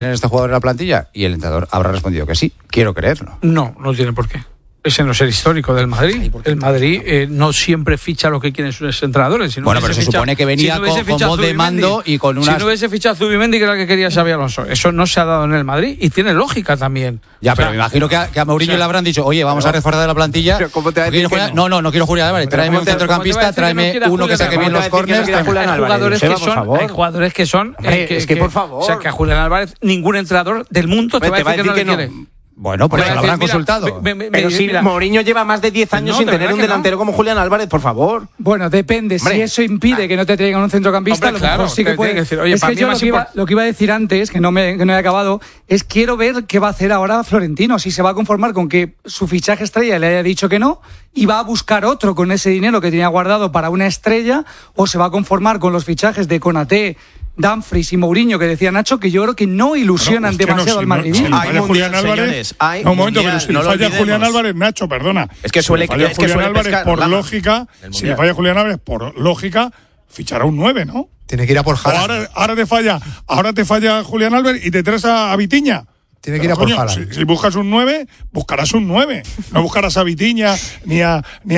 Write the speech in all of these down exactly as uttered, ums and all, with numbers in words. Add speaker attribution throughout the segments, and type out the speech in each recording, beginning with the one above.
Speaker 1: este jugador en la plantilla? Y el entrenador habrá respondido que sí. Quiero creerlo.
Speaker 2: No, no tiene por qué. Ese no es el histórico del Madrid. El Madrid eh, no siempre ficha lo que quieren sus entrenadores. Si no
Speaker 1: bueno, pero se
Speaker 2: ficha,
Speaker 1: supone que venía
Speaker 2: si no
Speaker 1: con, con voz de mando y con unas...
Speaker 2: Si no hubiese fichado a Zubimendi, que era lo que quería Xabi Alonso. Eso no se ha dado en el Madrid y tiene lógica también.
Speaker 1: Ya, o sea, pero me imagino que a, que a Mourinho o sea, le habrán dicho, oye, vamos pero, a reforzar la plantilla.
Speaker 3: ¿Cómo te va a decir
Speaker 1: Julián,
Speaker 3: no?
Speaker 1: no, no, no quiero Julián Álvarez. Tráeme un centrocampista, tráeme no uno que saque bien los córneres.
Speaker 2: Hay jugadores que son... Hay jugadores que son...
Speaker 3: Es que, por favor...
Speaker 2: O sea, que a Julián Álvarez ningún entrenador del mundo te va a decir que no le quiere.
Speaker 1: Bueno, pues lo habrán consultado.
Speaker 3: Me, me, me, pero si mira, Mourinho lleva más de diez años no, sin tener un delantero no. como Julián Álvarez, por favor.
Speaker 4: Bueno, depende. Hombre. Si eso impide que no te traigan un centrocampista,
Speaker 2: Hombre, claro,
Speaker 4: a lo mejor sí que puede.
Speaker 2: Decir, oye,
Speaker 4: es que yo lo que, iba, lo que iba a decir antes, que no, me, que no he acabado, es quiero ver qué va a hacer ahora Florentino. Si se va a conformar con que su fichaje estrella le haya dicho que no y va a buscar otro con ese dinero que tenía guardado para una estrella, o se va a conformar con los fichajes de Konaté, Dumfries y Mourinho, que decía Nacho, que yo creo que no ilusionan bueno, demasiado no, si al madridismo.
Speaker 5: No, si hay Julián Álvarez, hay un momento, mundial, pero si no le falla olvidemos. Julián Álvarez, Nacho, perdona.
Speaker 3: Es que suele,
Speaker 5: si le falla
Speaker 3: es que
Speaker 5: Julián
Speaker 3: suele
Speaker 5: Álvarez
Speaker 3: pescar,
Speaker 5: por
Speaker 3: Lama.
Speaker 5: lógica, si le falla Julián Álvarez por lógica, fichará un nueve, ¿no?
Speaker 6: Tiene que ir a por Haaland.
Speaker 5: Ahora, ahora te falla, ahora te falla Julián Álvarez y te traes a, a Vitinha.
Speaker 6: Tiene que ir a por Haaland.
Speaker 5: Si, si buscas un nueve, buscarás un nueve. No buscarás a Vitinha, ni a, ni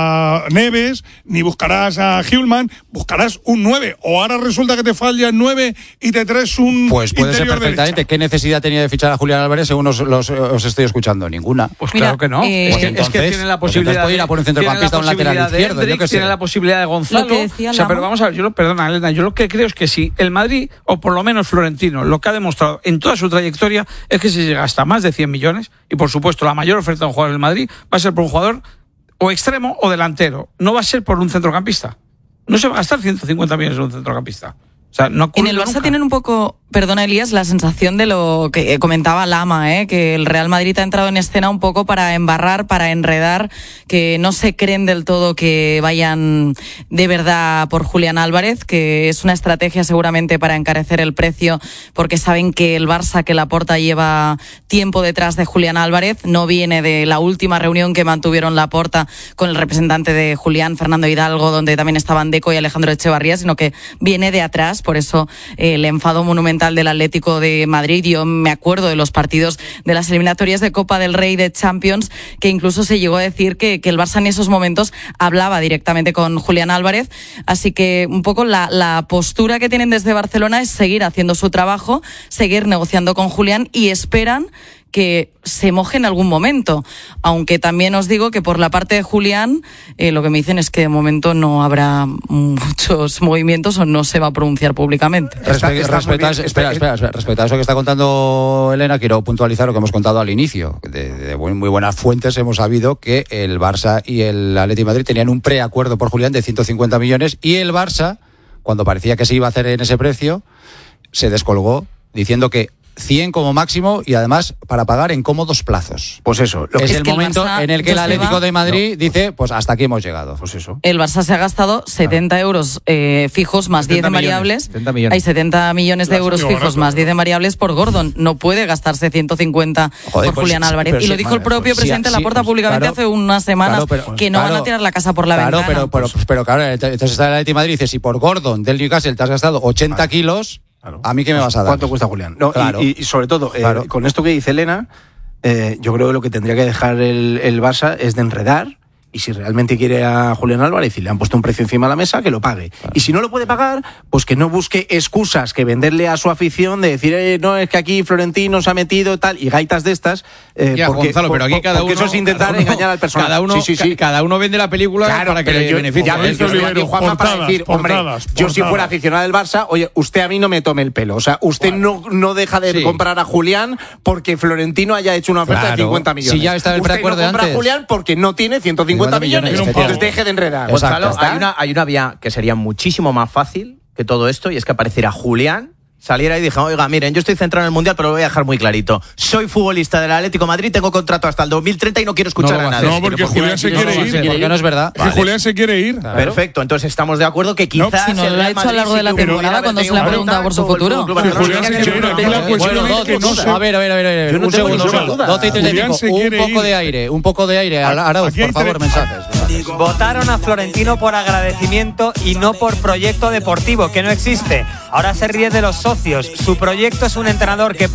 Speaker 5: a Neves, ni buscarás a Hjulman. Buscarás un nueve. O ahora resulta que te falla el nueve y te traes un
Speaker 1: Pues puede ser perfectamente.
Speaker 5: Derecha.
Speaker 1: ¿Qué necesidad tenía de fichar a Julián Álvarez según os, los, os estoy escuchando? Ninguna.
Speaker 2: Pues Mira, claro que no.
Speaker 1: Eh, es, que entonces, es que tiene la posibilidad
Speaker 2: puede
Speaker 1: ir a por un centrocampista o un lateral izquierdo.
Speaker 2: Hendrix,
Speaker 1: yo que sé.
Speaker 2: Tiene la posibilidad de Gonzalo. O sea, pero vamos a ver, yo lo, perdona, Elena, yo lo que creo es que si el Madrid, o por lo menos Florentino, lo que ha demostrado en toda su trayectoria es que se llega hasta más de cien millones, y por supuesto la mayor oferta de un jugador del Madrid va a ser por un jugador o extremo o delantero, no va a ser por un centrocampista. No se va a gastar ciento cincuenta millones en un centrocampista. O sea, no
Speaker 7: en el Barça
Speaker 2: nunca.
Speaker 7: Tienen un poco, perdona Elías, la sensación de lo que comentaba Lama, ¿eh? Que el Real Madrid ha entrado en escena un poco para embarrar, para enredar, que no se creen del todo que vayan de verdad por Julián Álvarez, que es una estrategia seguramente para encarecer el precio, porque saben que el Barça, que Laporta lleva tiempo detrás de Julián Álvarez, no viene de la última reunión que mantuvieron Laporta con el representante de Julián, Fernando Hidalgo, donde también estaban Deco y Alejandro Echevarría, sino que viene de atrás. Por eso eh, el enfado monumental del Atlético de Madrid. Yo me acuerdo de los partidos de las eliminatorias de Copa del Rey, de Champions, que incluso se llegó a decir que, que el Barça en esos momentos hablaba directamente con Julián Álvarez. Así que un poco la, la postura que tienen desde Barcelona es seguir haciendo su trabajo, seguir negociando con Julián, y esperan que se moje en algún momento, aunque también os digo que por la parte de Julián eh, lo que me dicen es que de momento no habrá muchos movimientos o no se va a pronunciar públicamente.
Speaker 1: Respe- respecto, a, espera, espera, espera, respecto a eso que está contando Elena, quiero puntualizar lo que hemos contado al inicio. De, de muy buenas fuentes hemos sabido que el Barça y el Atlético de Madrid tenían un preacuerdo por Julián de ciento cincuenta millones, y el Barça, cuando parecía que se iba a hacer en ese precio, se descolgó diciendo que cien como máximo, y además para pagar en cómodos plazos.
Speaker 3: Pues eso.
Speaker 1: Lo es, es el
Speaker 7: que
Speaker 1: momento
Speaker 7: el
Speaker 1: en el que el Atlético de Madrid
Speaker 7: no.
Speaker 1: dice, pues hasta aquí hemos llegado.
Speaker 3: Pues eso.
Speaker 7: El Barça se ha gastado setenta claro. euros eh, fijos más diez de variables.
Speaker 1: setenta millones.
Speaker 7: Hay setenta millones de euros fijos barato, más diez de variables por Gordon. No puede gastarse ciento cincuenta Joder, por pues, Julián Álvarez. Y lo
Speaker 1: sí,
Speaker 7: dijo
Speaker 1: madre,
Speaker 7: el propio
Speaker 1: pues,
Speaker 7: presidente
Speaker 1: sí,
Speaker 7: Laporta
Speaker 1: pues,
Speaker 7: públicamente
Speaker 1: claro,
Speaker 7: hace unas semanas
Speaker 1: claro, pero,
Speaker 7: que no
Speaker 1: claro,
Speaker 7: van a tirar la casa por la
Speaker 1: claro,
Speaker 7: ventana.
Speaker 1: Pero, pero, pues, pero claro, entonces está el Atlético de Madrid y dice, si por Gordon del Newcastle te has gastado ochenta claro. kilos... Claro. ¿A mí qué me vas a dar?
Speaker 3: ¿Cuánto cuesta Julián? No,
Speaker 1: claro.
Speaker 3: y, y sobre todo, eh,
Speaker 1: claro.
Speaker 3: con esto que dice Elena, eh, yo creo que lo que tendría que dejar el, el Barça es de enredar, y si realmente quiere a Julián Álvarez y le han puesto un precio encima de la mesa, que lo pague. Claro. Y si no lo puede pagar, pues que no busque excusas que venderle a su afición de decir, eh, no, es que aquí Florentino se ha metido tal, y gaitas de estas. Eh,
Speaker 2: ya,
Speaker 3: porque,
Speaker 2: Gonzalo, pero aquí
Speaker 3: por,
Speaker 2: cada
Speaker 3: porque
Speaker 2: uno,
Speaker 3: eso es intentar
Speaker 2: uno,
Speaker 3: engañar al personal.
Speaker 2: Cada uno,
Speaker 3: sí, sí, sí.
Speaker 2: Ca- cada uno vende la película
Speaker 3: claro,
Speaker 2: para que
Speaker 3: pero
Speaker 2: le
Speaker 3: yo,
Speaker 2: beneficie.
Speaker 3: Ya ves, yo estoy aquí, Juanma, para decir, hombre,
Speaker 5: portadas,
Speaker 3: yo si fuera aficionado del Barça, oye, usted a mí no me tome el pelo. O sea, usted bueno. no, no deja de sí. comprar a Julián porque Florentino haya hecho una oferta
Speaker 1: claro.
Speaker 3: de cincuenta millones.
Speaker 1: Si ya está el
Speaker 3: usted
Speaker 1: preacuerdo
Speaker 3: no compra
Speaker 1: antes.
Speaker 3: a Julián porque no tiene ciento cincuenta millones. Entonces deje de enredar.
Speaker 8: Gonzalo, hay una, hay una vía que sería muchísimo más fácil que todo esto, y es que apareciera Julián, saliera y dijera, oiga, miren, yo estoy centrado en el Mundial, pero lo voy a dejar muy clarito. Soy futbolista del Atlético de Madrid, tengo contrato hasta el dos mil treinta y no quiero escuchar
Speaker 5: no,
Speaker 8: a nadie.
Speaker 5: No, porque Julián se quiere ir.
Speaker 1: Porque no es verdad.
Speaker 5: Vale. Julián se quiere ir.
Speaker 8: Claro. Perfecto, entonces estamos de acuerdo que quizás...
Speaker 7: No, si no lo ha hecho a lo largo de la temporada cuando se le ha preguntado por su futuro.
Speaker 5: Si Julián se quiere ir, aquí la cuestión es que no se...
Speaker 1: A ver, a ver, a ver, un segundo, un segundo. doce y treinta y cinco, un poco de aire, un poco de aire. Arauz, por favor, mensajes.
Speaker 9: Votaron a Florentino por agradecimiento y no por proyecto deportivo, que no existe. Ahora se ríe de los socios. Su proyecto es un entrenador que